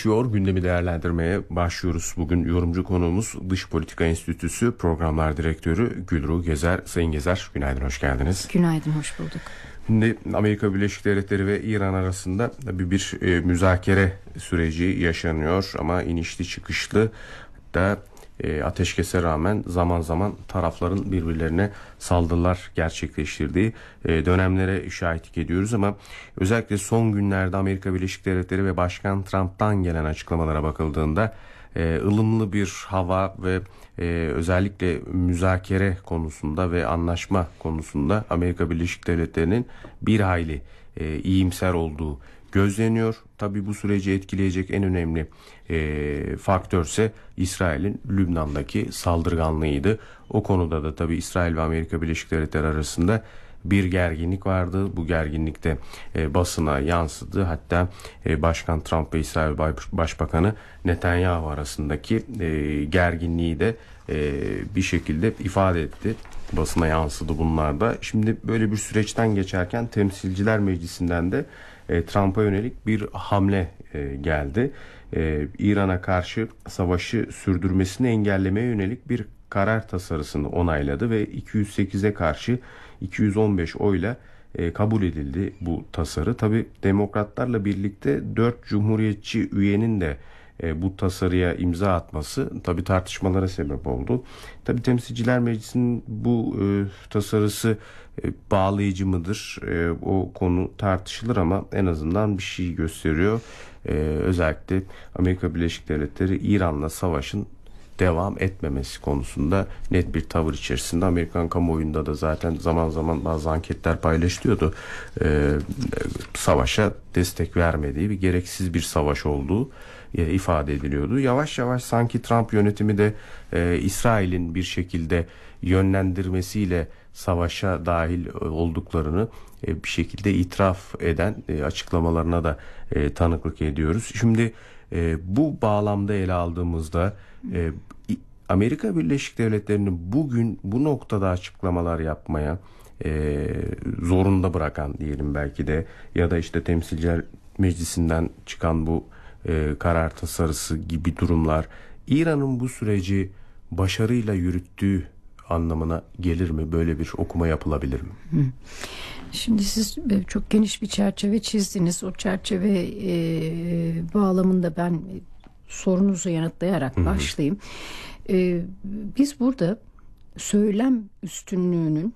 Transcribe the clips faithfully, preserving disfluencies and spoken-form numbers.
başlıyor. Gündemi değerlendirmeye başlıyoruz. Bugün yorumcu konuğumuz Dış Politika Enstitüsü Programlar Direktörü Gülru Gezer. Sayın Gezer, günaydın, hoş geldiniz. Günaydın, hoş bulduk. Şimdi Amerika Birleşik Devletleri ve İran arasında tabii bir e, müzakere süreci yaşanıyor ama inişli çıkışlı da e, ateşkese rağmen zaman zaman tarafların birbirlerine saldırılar gerçekleştirdiği e, dönemlere şahitlik ediyoruz ama özellikle son günlerde Amerika Birleşik Devletleri ve Başkan Trump'tan gelen açıklamalara bakıldığında e, ılımlı bir hava ve e, özellikle müzakere konusunda ve anlaşma konusunda Amerika Birleşik Devletleri'nin bir hayli e, iyimser olduğu gözleniyor. Tabii bu süreci etkileyecek en önemli e, faktörse İsrail'in Lübnan'daki saldırganlığıydı. O konuda da tabii İsrail ve Amerika Birleşik Devletleri arasında bir gerginlik vardı. Bu gerginlikte e, basına yansıdı. Hatta e, Başkan Trump ve İsrail Başbakanı Netanyahu arasındaki e, gerginliği de e, bir şekilde ifade etti. Basına yansıdı bunlar da. Şimdi böyle bir süreçten geçerken Temsilciler Meclisi'nden de e, Trump'a yönelik bir hamle e, geldi. E, İran'a karşı savaşı sürdürmesini engellemeye yönelik bir karar tasarısını onayladı ve iki yüz sekize karşı iki yüz on beş oyla e, kabul edildi bu tasarı. Tabii demokratlarla birlikte dört cumhuriyetçi üyenin de e, bu tasarıya imza atması tabii tartışmalara sebep oldu. Tabii Temsilciler Meclisi'nin bu e, tasarısı e, bağlayıcı mıdır? E, o konu tartışılır ama en azından bir şey gösteriyor. E, özellikle Amerika Birleşik Devletleri İran'la savaşın devam etmemesi konusunda net bir tavır içerisinde. Amerikan kamuoyunda da zaten zaman zaman bazı anketler paylaşılıyordu. Ee, savaşa destek vermediği, bir gereksiz bir savaş olduğu e, ifade ediliyordu. Yavaş yavaş sanki Trump yönetimi de e, İsrail'in bir şekilde yönlendirmesiyle savaşa dahil olduklarını e, bir şekilde itiraf eden e, açıklamalarına da e, tanıklık ediyoruz. Şimdi e, bu bağlamda ele aldığımızda e, Amerika Birleşik Devletleri'nin bugün bu noktada açıklamalar yapmaya e, zorunda bırakan diyelim belki de ya da işte Temsilciler Meclisi'nden çıkan bu e, karar tasarısı gibi durumlar İran'ın bu süreci başarıyla yürüttüğü anlamına gelir mi? Böyle bir okuma yapılabilir mi? Şimdi siz çok geniş bir çerçeve çizdiniz. O çerçeve e, bağlamında ben sorunuzu yanıtlayarak Hı-hı. başlayayım. E, biz burada söylem üstünlüğünün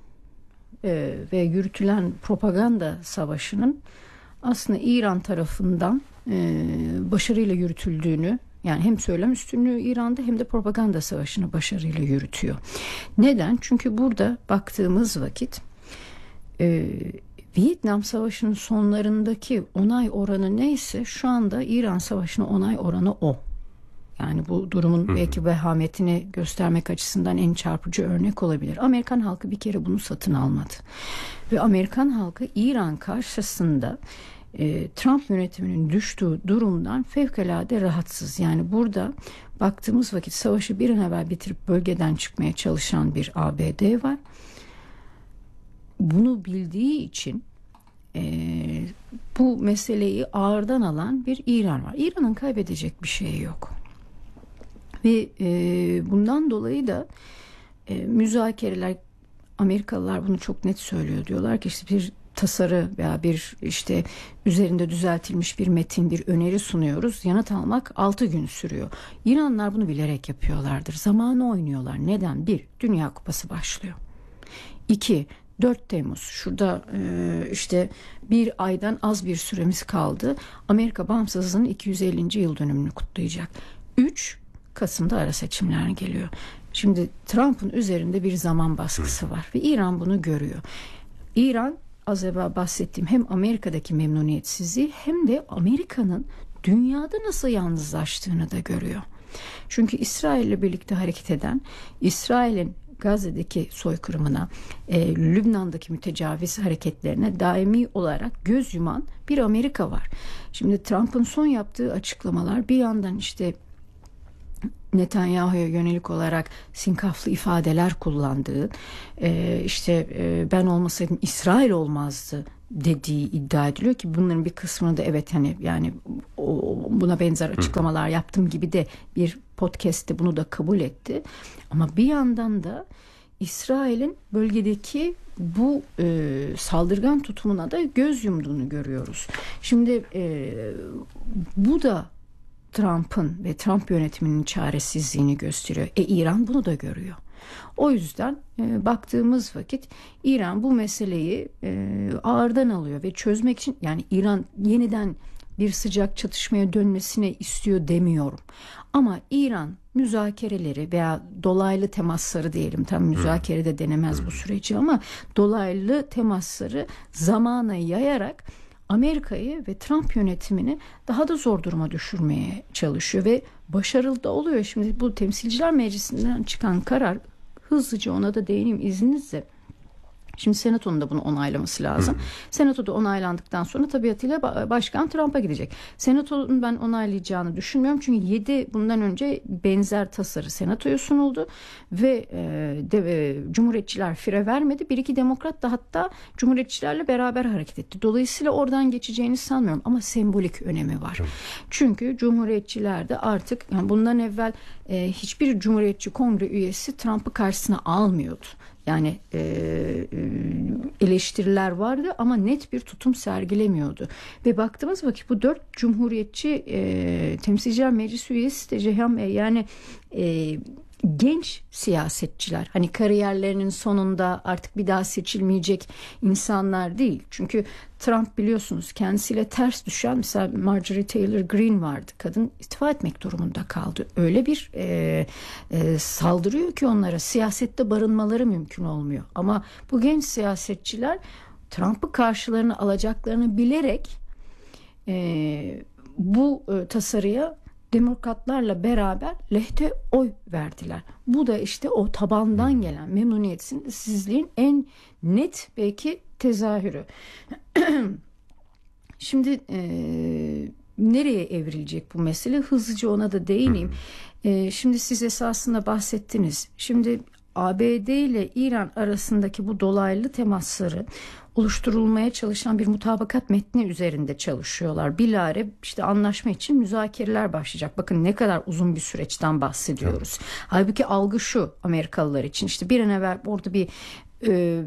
e, ve yürütülen propaganda savaşının aslında İran tarafından e, başarıyla yürütüldüğünü, yani hem söylem üstünlüğü İran'da hem de propaganda savaşını başarıyla yürütüyor. Neden? Çünkü burada baktığımız vakit e, Vietnam Savaşı'nın sonlarındaki onay oranı neyse şu anda İran Savaşı'nın onay oranı o. Yani bu durumun hı hı. belki vehametini göstermek açısından en çarpıcı örnek olabilir. Amerikan halkı bir kere bunu satın almadı. Ve Amerikan halkı İran karşısında e, Trump yönetiminin düştüğü durumdan fevkalade rahatsız. Yani burada baktığımız vakit savaşı bir an evvel bitirip bölgeden çıkmaya çalışan bir A B D var. Bunu bildiği için e, bu meseleyi ağırdan alan bir İran var. İran'ın kaybedecek bir şeyi yok. Ve e, bundan dolayı da e, müzakereler, Amerikalılar bunu çok net söylüyor. Diyorlar ki işte bir tasarı veya bir işte üzerinde düzeltilmiş bir metin, bir öneri sunuyoruz. Yanıt almak altı gün sürüyor. İranlılar bunu bilerek yapıyorlardır. Zamanı oynuyorlar. Neden? Bir, Dünya Kupası başlıyor. İki, dört Temmuz. Şurada e, işte bir aydan az bir süremiz kaldı. Amerika bağımsızlığının iki yüz ellinci yıl dönümünü kutlayacak. Üç, Kasım'da ara seçimler geliyor. Şimdi Trump'ın üzerinde bir zaman baskısı var ve İran bunu görüyor. İran, az evvel bahsettiğim hem Amerika'daki memnuniyetsizliği hem de Amerika'nın dünyada nasıl yalnızlaştığını da görüyor. Çünkü İsrail'le birlikte hareket eden, İsrail'in Gazze'deki soykırımına, e, Lübnan'daki mütecaviz hareketlerine daimi olarak göz yuman bir Amerika var. Şimdi Trump'ın son yaptığı açıklamalar bir yandan işte Netanyahu'ya yönelik olarak sinkaflı ifadeler kullandığı, e, işte e, ben olmasaydım İsrail olmazdı dediği iddia ediliyor ki bunların bir kısmını da evet hani yani o, buna benzer açıklamalar yaptığım gibi de bir podcast'te bunu da kabul etti. Ama bir yandan da İsrail'in bölgedeki bu e, saldırgan tutumuna da göz yumduğunu görüyoruz. Şimdi e, bu da Trump'ın ve Trump yönetiminin çaresizliğini gösteriyor. E İran bunu da görüyor. O yüzden e, baktığımız vakit İran bu meseleyi e, ağırdan alıyor ve çözmek için yani İran yeniden bir sıcak çatışmaya dönmesini istiyor demiyorum. Ama İran müzakereleri veya dolaylı temasları diyelim, tam müzakere de denemez bu süreci ama dolaylı temasları zamana yayarak Amerika'yı ve Trump yönetimini daha da zor duruma düşürmeye çalışıyor ve başarılı da oluyor. Şimdi bu Temsilciler Meclisi'nden çıkan karar, hızlıca ona da değineyim izninizle. Şimdi Senato'nun da bunu onaylaması lazım. Hı. Senato'da onaylandıktan sonra tabiatıyla Başkan Trump'a gidecek. Senato'nun ben onaylayacağını düşünmüyorum. Çünkü yedi bundan önce benzer tasarı Senato'ya sunuldu ve e, de, e, Cumhuriyetçiler fire vermedi. Bir iki demokrat da hatta Cumhuriyetçilerle beraber hareket etti. Dolayısıyla oradan geçeceğini sanmıyorum ama sembolik önemi var. Hı. Çünkü Cumhuriyetçiler de artık yani bundan evvel e, hiçbir Cumhuriyetçi Kongre üyesi Trump'ı karşısına almıyordu. Yani e, eleştiriler vardı ama net bir tutum sergilemiyordu. Ve baktığımız vakit bu dört cumhuriyetçi e, Temsilciler Meclisi üyesi de Ceyhan Bey yani e, genç siyasetçiler, hani kariyerlerinin sonunda artık bir daha seçilmeyecek insanlar değil. Çünkü Trump biliyorsunuz kendisiyle ters düşen mesela Marjorie Taylor Greene vardı. Kadın istifa etmek durumunda kaldı. Öyle bir e, e, saldırıyor ki onlara siyasette barınmaları mümkün olmuyor. Ama bu genç siyasetçiler Trump'ı karşılarına alacaklarını bilerek e, bu e, tasarıya Demokratlarla beraber lehte oy verdiler. Bu da işte o tabandan gelen memnuniyetsizliğin en net belki tezahürü. Şimdi e, nereye evrilecek bu mesele? Hızlıca ona da değineyim. E, şimdi siz esasında bahsettiniz. Şimdi A B D ile İran arasındaki bu dolaylı temasları oluşturulmaya çalışan bir mutabakat metni üzerinde çalışıyorlar. Bilare işte anlaşma için müzakereler başlayacak. Bakın ne kadar uzun bir süreçten bahsediyoruz. Evet. Halbuki algı şu Amerikalılar için işte bir an evvel orada bir e,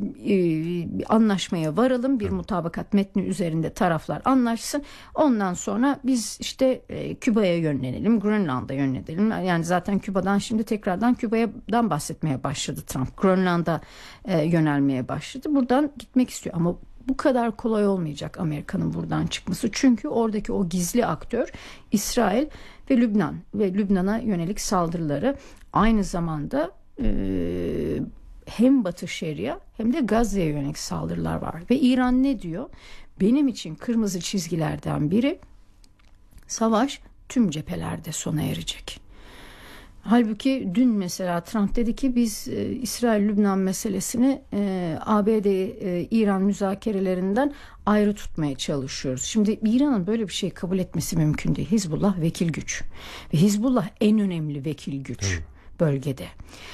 e, anlaşmaya varalım, bir mutabakat metni üzerinde taraflar anlaşsın. Ondan sonra biz işte e, Küba'ya yönlenelim, Grönland'a yönlenelim. Yani zaten Küba'dan şimdi tekrardan Küba'dan bahsetmeye başladı Trump. Grönland'a e, yönelmeye başladı. Buradan gitmek istiyor ama bu kadar kolay olmayacak Amerika'nın buradan çıkması. Çünkü oradaki o gizli aktör İsrail ve Lübnan ve Lübnan'a yönelik saldırıları aynı zamanda e, hem Batı Şeria hem de Gazze'ye yönelik saldırılar var. Ve İran ne diyor? Benim için kırmızı çizgilerden biri savaş tüm cephelerde sona erecek. Halbuki dün mesela Trump dedi ki biz e, İsrail-Lübnan meselesini e, A B D-İran e, müzakerelerinden ayrı tutmaya çalışıyoruz. Şimdi İran'ın böyle bir şey kabul etmesi mümkün değil. Hizbullah vekil güç ve Hizbullah en önemli vekil güç. Evet. Bölgede.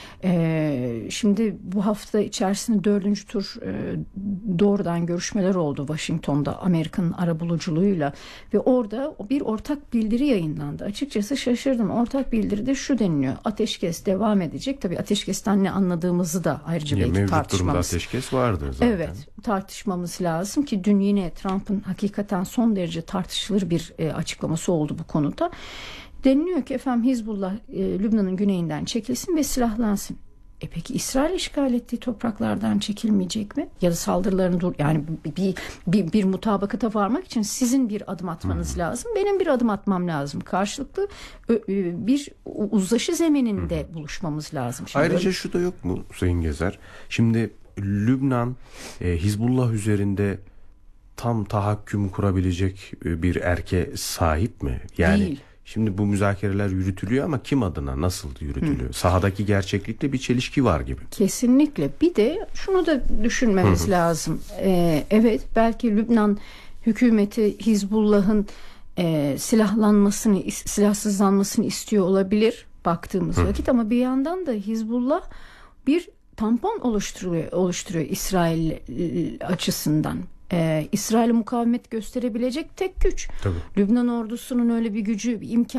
Ee, şimdi bu hafta içerisinde dördüncü tur e, doğrudan görüşmeler oldu Washington'da Amerika'nın arabuluculuğuyla ve orada bir ortak bildiri yayınlandı. Açıkçası şaşırdım. Ortak bildiride şu deniliyor. Ateşkes devam edecek. Tabii ateşkesten ne anladığımızı da ayrıca ya, belki tartışmamız. Mevcut durumda ateşkes vardır zaten. Evet, tartışmamız lazım ki dün yine Trump'ın hakikaten son derece tartışılır bir e, açıklaması oldu bu konuda. Deniliyor ki efendim Hizbullah e, Lübnan'ın güneyinden çekilsin ve silahlansın. E peki İsrail işgal ettiği topraklardan çekilmeyecek mi? Ya da saldırılarını dur yani bir, bir, bir, bir mutabakata varmak için sizin bir adım atmanız hmm. lazım. Benim bir adım atmam lazım. Karşılıklı bir uzlaşı zemininde hmm. buluşmamız lazım. Şimdi ayrıca öyle... şu da yok mu Sayın Gezer? Şimdi Lübnan e, Hizbullah üzerinde tam tahakküm kurabilecek bir erke sahip mi? Yani değil. Şimdi bu müzakereler yürütülüyor ama kim adına nasıl yürütülüyor? Hı. Sahadaki gerçeklikle bir çelişki var gibi. Kesinlikle. Bir de şunu da düşünmemiz hı hı. lazım. Ee, evet belki Lübnan hükümeti Hizbullah'ın e, silahlanmasını, silahsızlanmasını istiyor olabilir baktığımız hı. vakit ama bir yandan da Hizbullah bir tampon oluşturuyor, oluşturuyor İsrail açısından. Ee, İsrail'e mukavemet gösterebilecek tek güç. Tabii. Lübnan ordusunun öyle bir gücü, bir imkanı